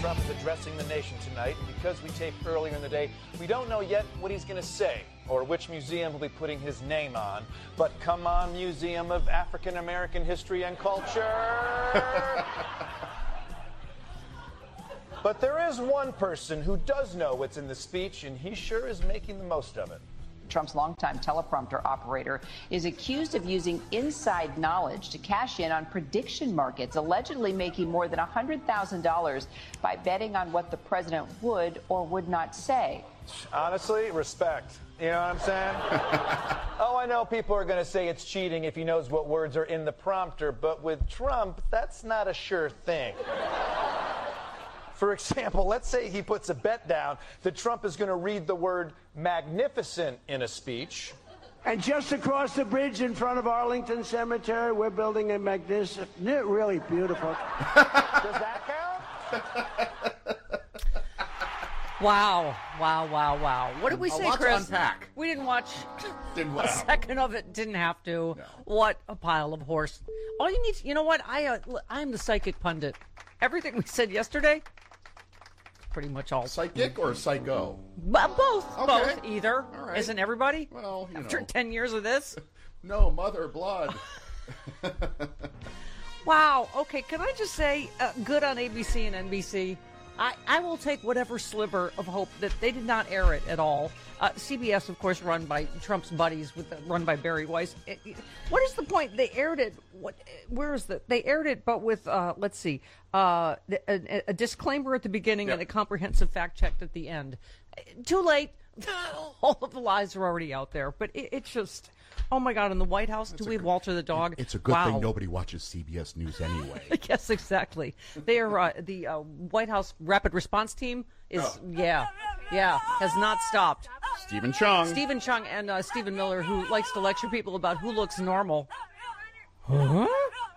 Trump is addressing the nation tonight. And because we taped earlier in the day, we don't know yet what he's going to say or which museum will be putting his name on. But come on, Museum of African American History and Culture. But there is one person who does know what's in the speech, and he sure is making the most of it. Trump's longtime teleprompter operator is accused of using inside knowledge to cash in on prediction markets, allegedly making more than $100,000 by betting on what the president would or would not say. Honestly, respect. You know what I'm saying? Oh, I know people are going to say it's cheating if he knows what words are in the prompter, but with Trump, that's not a sure thing. For example, let's say he puts a bet down that Trump is going to read the word magnificent in a speech. And just across the bridge in front of Arlington Cemetery, we're building a magnificent, really beautiful. Does that count? Wow. What did we say, lot Chris? to unpack. We didn't watch a second of it. Didn't have to. No. What a pile of horse. All you need to, you know what? I'm the psychic pundit. Everything we said yesterday, pretty much all. Psychic or psycho? Both. Okay. Both. Either. All right. Isn't everybody? Well, After 10 years of this? No, mother, blood. Wow. Okay, can I just say, good on ABC and NBC. I will take whatever sliver of hope that they did not air it at all. CBS, of course, run by Trump's buddies, run by Barry Weiss. What is the point? They aired it. Where is that? They aired it, but with let's see, a disclaimer at the beginning and a comprehensive fact check at the end. Too late. All of the lies are already out there. But it's just, oh my God! In the White House, do we have Walter the dog? It's a good thing nobody watches CBS News anyway. Yes, exactly. They are the White House Rapid Response Team is has not stopped. Stephen Chung And Stephen Miller, who likes to lecture people about who looks normal. Huh?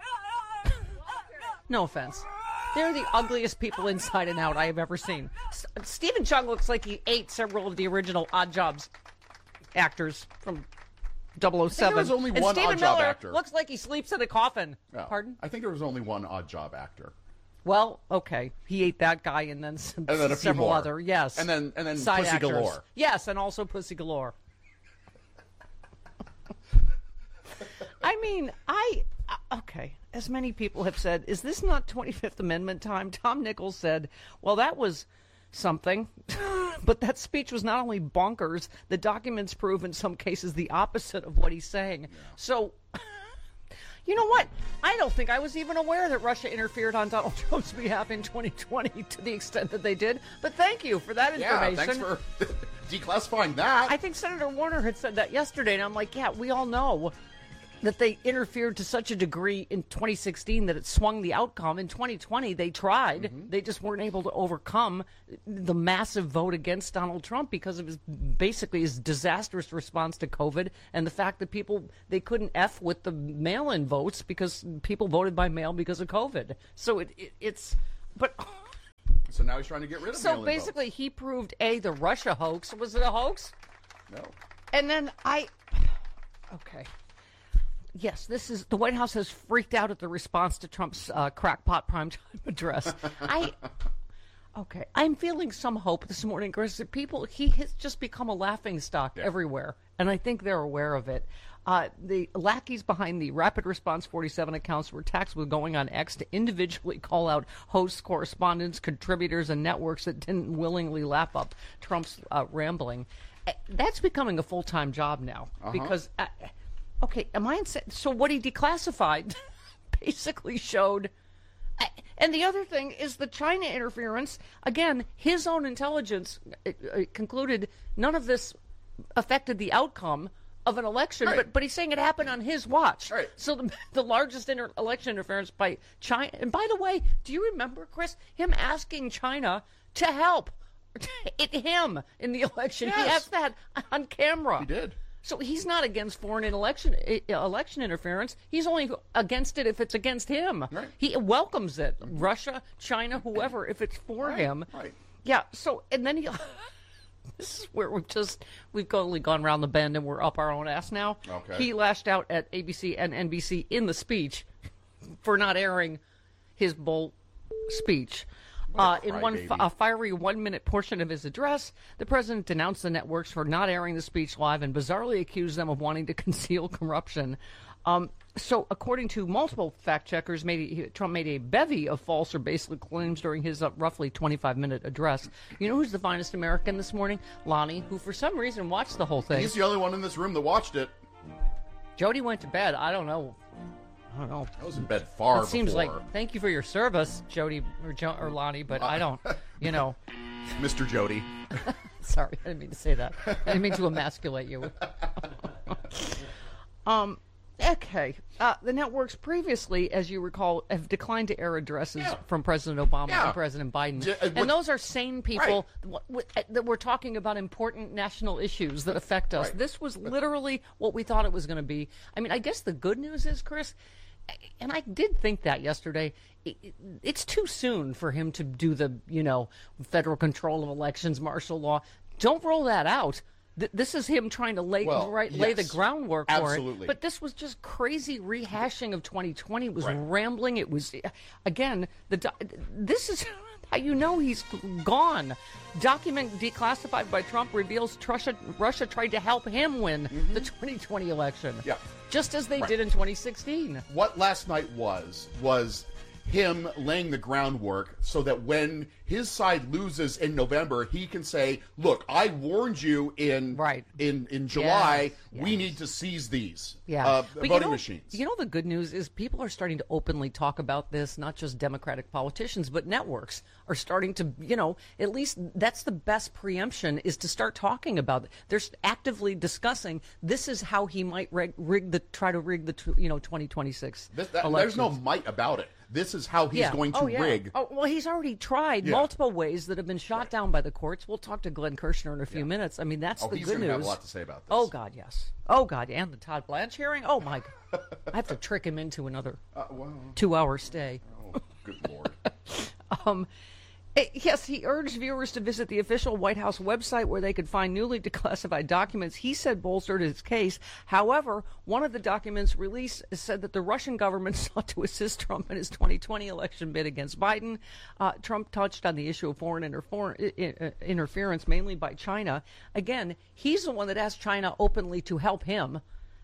No offense. They're the ugliest people inside and out I have ever seen. Stephen Chung looks like he ate several of the original Odd Jobs actors from 007. I think there was only and one Stephen Odd Job Miller actor. Looks like he sleeps in a coffin. Yeah. Pardon? I think there was only one Odd Job actor. Well, okay. He ate that guy and then a few several more. other, yes. And then side Pussy actors. Galore. Yes, and also Pussy Galore. I mean, okay. As many people have said, is this not 25th Amendment time? Tom Nichols said, well, that was something. But that speech was not only bonkers, the documents prove in some cases the opposite of what he's saying. Yeah. So, you know what? I don't think I was even aware that Russia interfered on Donald Trump's behalf in 2020 to the extent that they did. But thank you for that information. Yeah, thanks for declassifying that. I think Senator Warner had said that yesterday, and I'm like, yeah, we all know that they interfered to such a degree in 2016 that it swung the outcome. In 2020, they tried. Mm-hmm. They just weren't able to overcome the massive vote against Donald Trump because of his disastrous response to COVID and the fact that they couldn't F with the mail-in votes because people voted by mail because of COVID. So but so now he's trying to get rid of so basically votes. He proved the Russia hoax. Was it a hoax? No. And then okay. Yes, the White House has freaked out at the response to Trump's crackpot primetime address. I'm feeling some hope this morning, Chris. He has just become a laughingstock everywhere, and I think they're aware of it. The lackeys behind the Rapid Response 47 accounts were tasked with going on X to individually call out hosts, correspondents, contributors, and networks that didn't willingly lap up Trump's rambling. That's becoming a full-time job now because... okay, am I insane? So what he declassified basically showed... And the other thing is the China interference. Again, his own intelligence concluded none of this affected the outcome of an election, right. but he's saying it happened on his watch. Right. So the largest election interference by China... And by the way, do you remember, Chris, him asking China to help him in the election? Yes. He asked that on camera. He did. So he's not against foreign election interference. He's only against it if it's against him. Right. He welcomes it. Russia, China, whoever, if it's for him. Right. Yeah. So, and then this is where we've totally gone around the bend and we're up our own ass now. Okay. He lashed out at ABC and NBC in the speech for not airing his bull speech. In crybaby. a fiery 1-minute portion of his address, the president denounced the networks for not airing the speech live and bizarrely accused them of wanting to conceal corruption. So, according to multiple fact checkers, Trump made a bevy of false or baseless claims during his roughly 25-minute address. You know who's the finest American this morning? Lonnie, who for some reason watched the whole thing. He's the only one in this room that watched it. Jody went to bed. I don't know. I was in bed far before. It seems like, thank you for your service, Jody or Lonnie, but I don't, Mr. Jody. Sorry, I didn't mean to say that. I didn't mean to emasculate you. Okay. The networks previously, as you recall, have declined to air addresses from President Obama and President Biden. And those are sane people that were talking about important national issues that affect us. Right. This was literally what we thought it was going to be. I mean, I guess the good news is, Chris, and I did think that yesterday, it's too soon for him to do the, federal control of elections, martial law. Don't roll that out. This is him trying to lay the groundwork for it. But this was just crazy rehashing of 2020. It was rambling. It was, again, this is how you know he's gone. Document declassified by Trump reveals Russia tried to help him win the 2020 election. Yeah. Just as they did in 2016. What last night was him laying the groundwork so that when his side loses in November, he can say, look, I warned you in July, we need to seize these voting machines. You know, the good news is people are starting to openly talk about this, not just Democratic politicians, but networks are starting to, at least that's the best preemption, is to start talking about it. They're actively discussing this is how he might try to rig the 2026 elections. There's no might about it. This is how he's going to rig. Oh, well, he's already tried multiple ways that have been shot down by the courts. We'll talk to Glenn Kirshner in a few minutes. I mean, that's the good news. He's going to have a lot to say about this. Oh, God, yes. Oh, God, and the Todd Blanche hearing? Oh, my God. I have to trick him into another 2-hour stay. Oh, good Lord. Yes, he urged viewers to visit the official White House website where they could find newly declassified documents he said bolstered his case. However, one of the documents released said that the Russian government sought to assist Trump in his 2020 election bid against Biden. Trump touched on the issue of foreign interference, mainly by China. Again, he's the one that asked China openly to help him.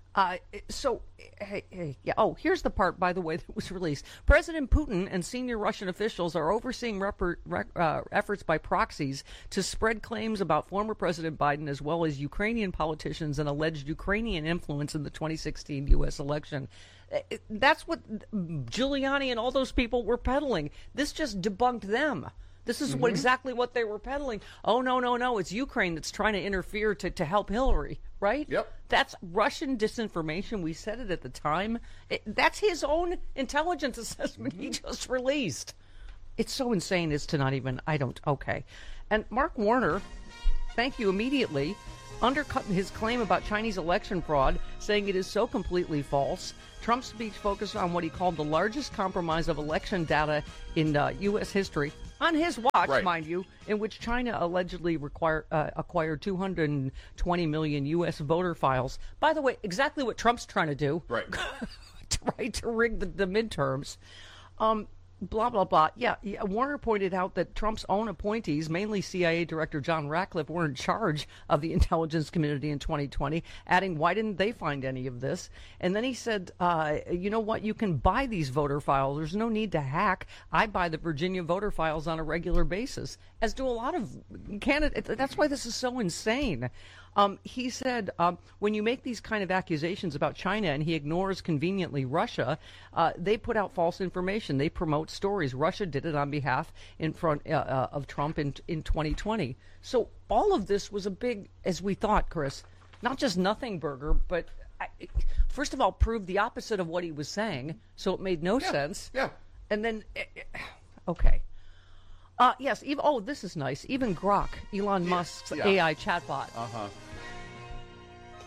Here's the part, by the way, that was released. President Putin and senior Russian officials are overseeing efforts by proxies to spread claims about former President Biden as well as Ukrainian politicians and alleged Ukrainian influence in the 2016 U.S. election. That's what Giuliani and all those people were peddling. This just debunked them. This is exactly what they were peddling. Oh, no, it's Ukraine that's trying to interfere to help Hillary, right? Yep. That's Russian disinformation. We said it at the time. That's his own intelligence assessment he just released. It's so insane as to not even, okay. And Mark Warner, thank you immediately, undercut his claim about Chinese election fraud, saying it is so completely false. Trump's speech focused on what he called the largest compromise of election data in U.S. history. On his watch, mind you, in which China allegedly acquired 220 million U.S. voter files. By the way, exactly what Trump's trying to do. Right. To rig the midterms. Blah, blah, blah. Yeah, Warner pointed out that Trump's own appointees, mainly CIA Director John Ratcliffe, were in charge of the intelligence community in 2020, adding, why didn't they find any of this? And then he said, you know what, you can buy these voter files. There's no need to hack. I buy the Virginia voter files on a regular basis, as do a lot of candidates. That's why this is so insane. He said, when you make these kind of accusations about China and he ignores conveniently Russia, they put out false information. They promote stories. Russia did it on behalf in front of Trump in 2020. So all of this was a big, as we thought, Chris, not just nothing burger, but first of all, proved the opposite of what he was saying. So it made no sense. Yeah. And then, okay. Yes. This is nice. Even Grok, Elon Musk's AI chatbot.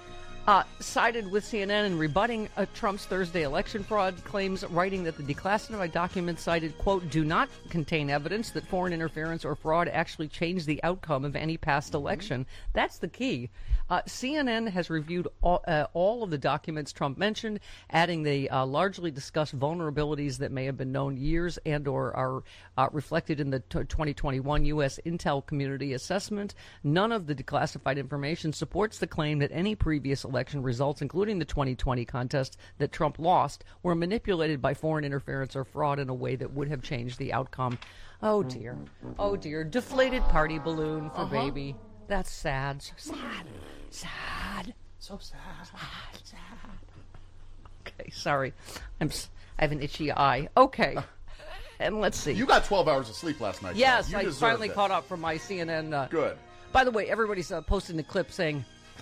sided with CNN in rebutting Trump's Thursday election fraud claims, writing that the declassified documents cited, quote, do not contain evidence that foreign interference or fraud actually changed the outcome of any past election. That's the key. CNN has reviewed all of the documents Trump mentioned, adding the largely discussed vulnerabilities that may have been known years and or are reflected in the 2021 U.S. Intel Community Assessment. None of the declassified information supports the claim that any previous election results, including the 2020 contest that Trump lost, were manipulated by foreign interference or fraud in a way that would have changed the outcome. Oh, dear. Oh, dear. Deflated party balloon for baby. That's sad. So sad. Sad. So sad. Sad. Okay, sorry. I have an itchy eye. Okay. And let's see. You got 12 hours of sleep last night. Yes, you I deserved finally it. caught up from my CNN. Good. By the way, everybody's posting the clip saying,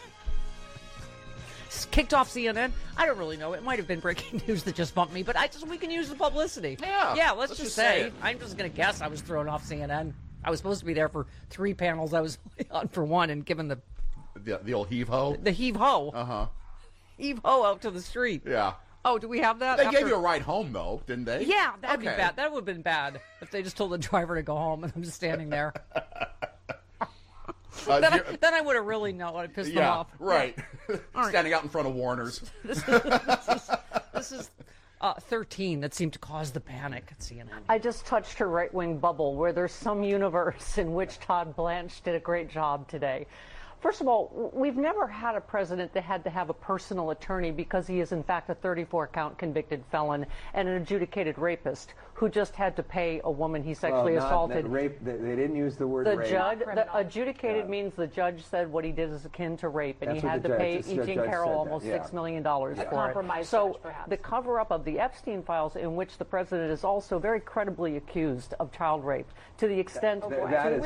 kicked off CNN. I don't really know. It might have been breaking news that just bumped me, but we can use the publicity. Yeah. Let's just say. I'm just going to guess I was thrown off CNN. I was supposed to be there for 3 panels. I was on for 1 and given the old heave-ho? The heave-ho. Uh-huh. Heave-ho out to the street. Yeah. Oh, do we have that? They gave you a ride home, though, didn't they? Yeah, that'd be bad. That would have been bad if they just told the driver to go home and I'm just standing there. Then I would have really known. I pissed them off. Right. Right. Standing out in front of Warner's. This is 13 that seemed to cause the panic at CNN. I just touched her right-wing bubble where there's some universe in which Todd Blanche did a great job today. First of all, we've never had a president that had to have a personal attorney because he is, in fact, a 34-count convicted felon and an adjudicated rapist who just had to pay a woman he sexually assaulted. Rape. They didn't use the word rape. The adjudicated means the judge said what he did is akin to rape, and he had to pay E. Jean Carroll almost $6 million for it. So the cover-up of the Epstein files, in which the president is also very credibly accused of child rape, to the extent there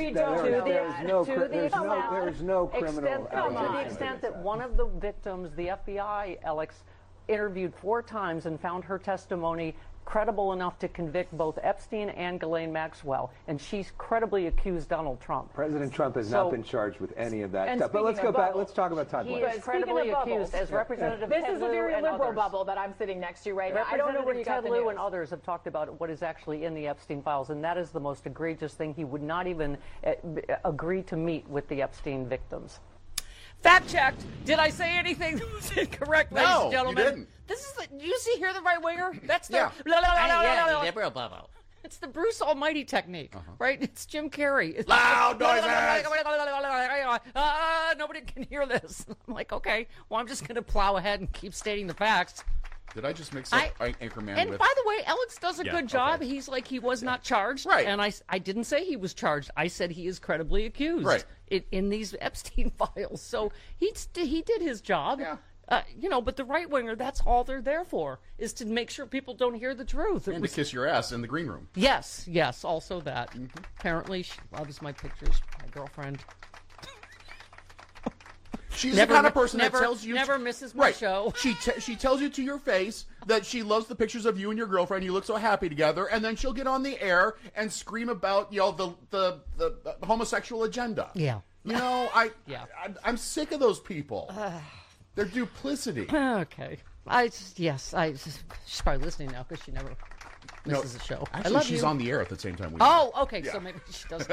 is no criminal to the extent that one of the victims, the FBI, Alex, interviewed 4 times and found her testimony credible enough to convict both Epstein and Ghislaine Maxwell, and she's credibly accused Donald Trump. President Trump has not been charged with any of that stuff. But let's go back. Let's talk about Todd Blanche. He is credibly accused as Representative This Ted is a Lieu very and liberal others. bubble that I'm sitting next to right now. I don't know where you got Ted the Lieu news. and others have talked about what is actually in the Epstein files, and that is the most egregious thing. He would not even agree to meet with the Epstein victims. Fact checked. Did I say anything that was incorrect, ladies and gentlemen? You didn't. This is do you see here the right winger? That's the liberal bubble. It's the Bruce Almighty technique, right? It's Jim Carrey. It's Loud noises. Nobody can hear this. I'm like, okay, well, I'm just going to plow ahead and keep stating the facts. Did I just mix up Anchorman and with... by the way, Alex does a good job. He's like, he was not charged. Right. And I didn't say he was charged. I said he is credibly accused. Right. In these Epstein files. So he did his job. Yeah. But the right winger, that's all they're there for, is to make sure people don't hear the truth. And to kiss your ass in the green room. Yes, also that. Apparently, she loves my pictures, my girlfriend. She's the kind of person that tells you... Never misses my show. She tells you to your face that she loves the pictures of you and your girlfriend. You look so happy together. And then she'll get on the air and scream about, the homosexual agenda. Yeah. I'm sick of those people. Their duplicity. Okay. She's probably listening now because she never misses a show. Actually, I love she's you. on the air at the same time we Oh, okay. So maybe she does.